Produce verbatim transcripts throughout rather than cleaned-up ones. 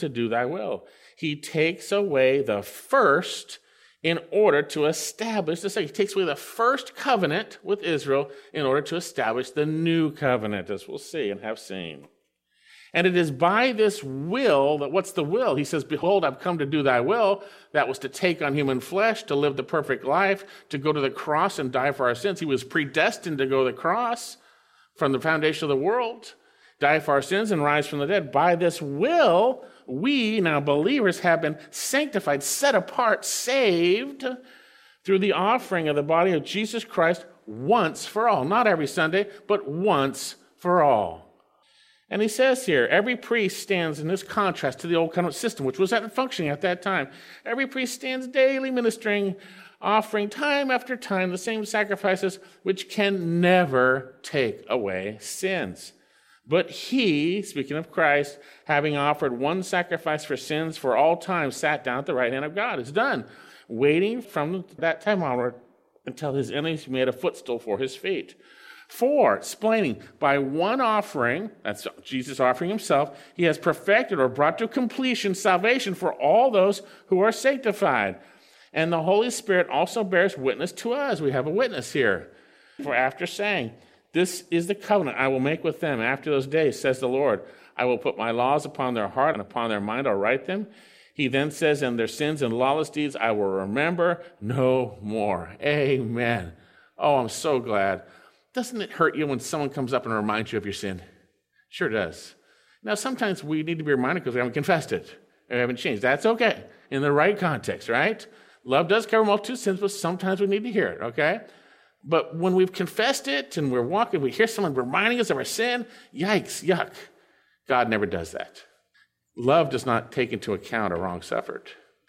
to do thy will. He takes away the first in order to establish the second. He takes away the first covenant with Israel in order to establish the new covenant, as we'll see and have seen. And it is by this will that, what's the will? He says, behold, I've come to do thy will. That was to take on human flesh, to live the perfect life, to go to the cross and die for our sins. He was predestined to go to the cross from the foundation of the world, die for our sins and rise from the dead. By this will, we, now believers, have been sanctified, set apart, saved through the offering of the body of Jesus Christ once for all. Not every Sunday, but once for all. And he says here, every priest stands in this contrast to the old covenant system, which was functioning at that time. Every priest stands daily ministering, offering time after time the same sacrifices, which can never take away sins. But he, speaking of Christ, having offered one sacrifice for sins for all time, sat down at the right hand of God. It's done. Waiting from that time onward until his enemies made a footstool for his feet. For, explaining, by one offering, that's Jesus offering himself, he has perfected or brought to completion salvation for all those who are sanctified. And the Holy Spirit also bears witness to us. We have a witness here. For after saying, this is the covenant I will make with them after those days, says the Lord. I will put my laws upon their heart and upon their mind I'll write them. He then says, and their sins and lawless deeds I will remember no more. Amen. Oh, I'm so glad. Doesn't it hurt you when someone comes up and reminds you of your sin? Sure does. Now, sometimes we need to be reminded because we haven't confessed it. We haven't changed. That's okay. In the right context, right? Love does cover multitude of sins, but sometimes we need to hear it, okay? But when we've confessed it and we're walking, we hear someone reminding us of our sin, yikes, yuck. God never does that. Love does not take into account a wrong suffered.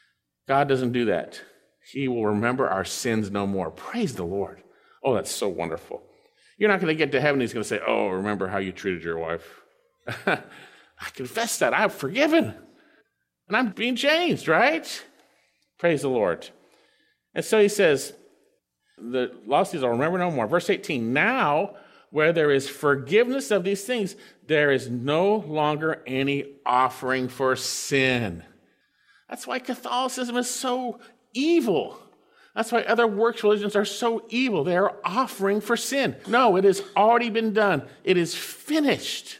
God doesn't do that. He will remember our sins no more. Praise the Lord. Oh, that's so wonderful. You're not going to get to heaven. He's going to say, oh, remember how you treated your wife. I confess that. I'm forgiven. And I'm being changed, right? Praise the Lord. And so he says, the lost deeds I'll remember no more. Verse eighteen, now where there is forgiveness of these things, there is no longer any offering for sin. That's why Catholicism is so evil. That's why other works religions are so evil. They are offering for sin. No, it has already been done. It is finished.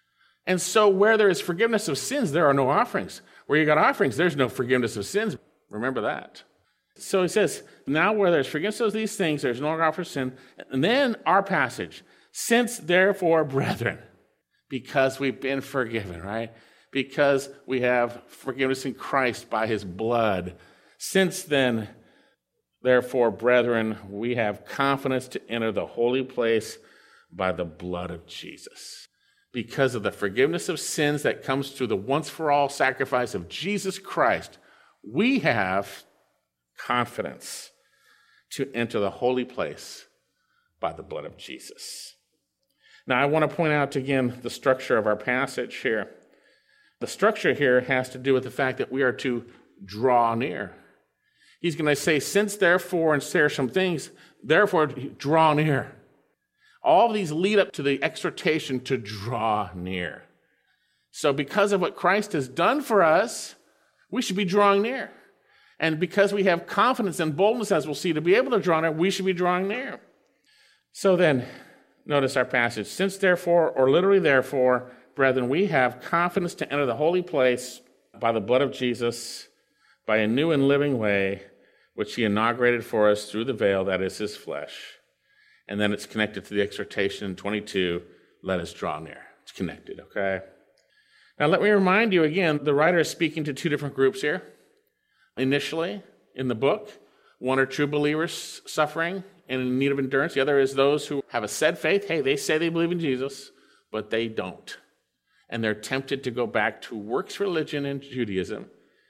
And so where there is forgiveness of sins, there are no offerings. Where you got offerings, there's no forgiveness of sins. Remember that. So he says, now where there's forgiveness of these things, there's no longer offering for sin. And then our passage, since therefore, brethren, because we've been forgiven, right? Because we have forgiveness in Christ by his blood. Since then, therefore, brethren, we have confidence to enter the holy place by the blood of Jesus. Because of the forgiveness of sins that comes through the once-for-all sacrifice of Jesus Christ, we have confidence to enter the holy place by the blood of Jesus. Now, I want to point out again the structure of our passage here. The structure here has to do with the fact that we are to draw near. He's going to say, since therefore, and share some things, therefore draw near. All of these lead up to the exhortation to draw near. So because of what Christ has done for us, we should be drawing near. And because we have confidence and boldness, as we'll see, to be able to draw near, we should be drawing near. So then, notice our passage. Since therefore, or literally therefore, brethren, we have confidence to enter the holy place by the blood of Jesus, by a new and living way, which he inaugurated for us through the veil, that is his flesh. And then it's connected to the exhortation in twenty-two, let us draw near. It's connected, okay? Now let me remind you again, the writer is speaking to two different groups here. Initially, in the book, one are true believers suffering and in need of endurance. The other is those who have a said faith. Hey, they say they believe in Jesus, but they don't. And they're tempted to go back to works religion and Judaism.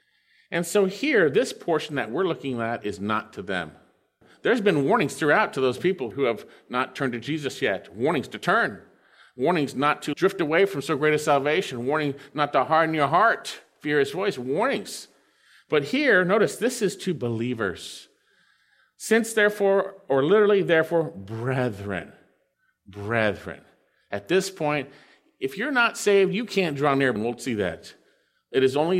And so here, this portion that we're looking at is not to them. There's been warnings throughout to those people who have not turned to Jesus yet. Warnings to turn. Warnings not to drift away from so great a salvation. Warning not to harden your heart, fear his voice. Warnings. But here, notice, this is to believers. Since therefore, or literally therefore, brethren. Brethren. At this point, if you're not saved, you can't draw near, and we'll see that. It is only